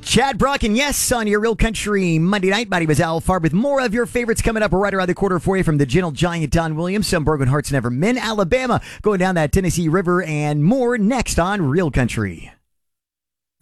Chad Brock, and yes, on your Real Country Monday night, my name is Al Farb with more of your favorites coming up right around the corner for you from the Gentle Giant Don Williams, some Broken Hearts Never Men, Alabama, going down that Tennessee River, and more next on Real Country.